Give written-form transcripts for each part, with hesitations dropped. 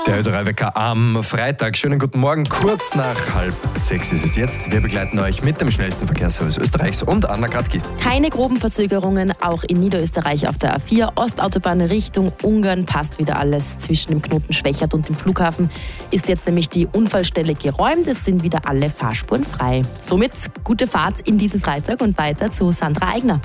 Der Ö3-Wecker am Freitag. Schönen guten Morgen. Kurz nach 5:30 ist es jetzt. Wir begleiten euch mit dem schnellsten Verkehrsservice Österreichs und Anna Gradki. Keine groben Verzögerungen, auch in Niederösterreich auf der A4. Ostautobahn Richtung Ungarn passt wieder alles. Zwischen dem Knoten Schwechat und dem Flughafen ist jetzt nämlich die Unfallstelle geräumt. Es sind wieder alle Fahrspuren frei. Somit gute Fahrt in diesen Freitag und weiter zu Sandra Eigner.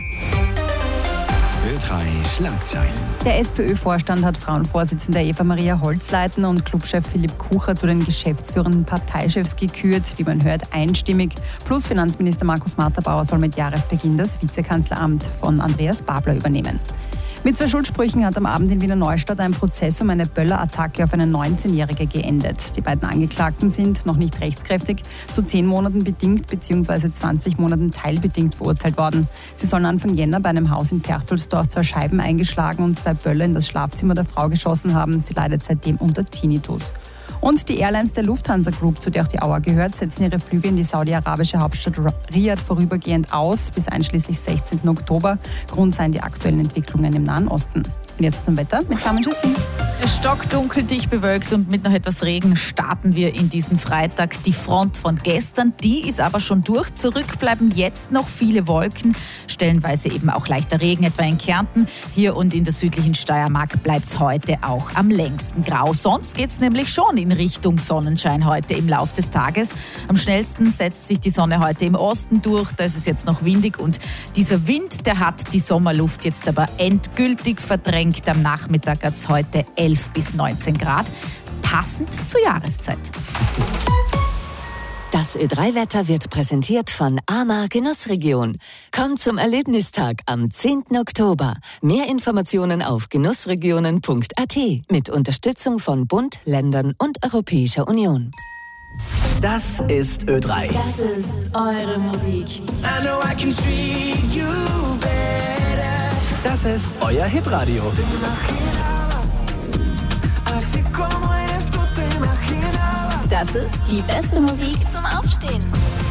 Ö3 Schlagzeilen. Der SPÖ-Vorstand hat Frauenvorsitzende Eva-Maria Holzleitner und Clubchef Philipp Kucher zu den geschäftsführenden Parteichefs gekürt. Wie man hört, einstimmig. Plus Finanzminister Markus Matterbauer soll mit Jahresbeginn das Vizekanzleramt von Andreas Babler übernehmen. Mit 2 Schuldsprüchen hat am Abend in Wiener Neustadt ein Prozess um eine Böller-Attacke auf eine 19-Jährige geendet. Die beiden Angeklagten sind noch nicht rechtskräftig, zu 10 Monaten bedingt bzw. 20 Monaten teilbedingt verurteilt worden. Sie sollen Anfang Jänner bei einem Haus in Perchtoldsdorf 2 Scheiben eingeschlagen und 2 Böller in das Schlafzimmer der Frau geschossen haben. Sie leidet seitdem unter Tinnitus. Und die Airlines der Lufthansa Group, zu der auch die Auer gehört, setzen ihre Flüge in die saudi-arabische Hauptstadt Riyadh vorübergehend aus, bis einschließlich 16. Oktober. Grund seien die aktuellen Entwicklungen im Nahen Osten. Und jetzt zum Wetter mit Carmen Justin. Stockdunkel, dicht bewölkt und mit noch etwas Regen starten wir in diesen Freitag. Die Front von gestern, die ist aber schon durch. Zurück bleiben jetzt noch viele Wolken, stellenweise eben auch leichter Regen, etwa in Kärnten. Hier und in der südlichen Steiermark bleibt es heute auch am längsten grau. Sonst geht es nämlich schon in Richtung Sonnenschein heute im Laufe des Tages. Am schnellsten setzt sich die Sonne heute im Osten durch. Da ist es jetzt noch windig und dieser Wind, der hat die Sommerluft jetzt aber endgültig verdrängt. Am Nachmittag hat es heute 11 bis 19 Grad, passend zur Jahreszeit. Das Ö3-Wetter wird präsentiert von AMA Genussregion. Kommt zum Erlebnistag am 10. Oktober. Mehr Informationen auf genussregionen.at mit Unterstützung von Bund, Ländern und Europäischer Union. Das ist Ö3. Das ist eure Musik. I know I can treat you better. Das ist euer Hitradio. Das ist die beste Musik zum Aufstehen.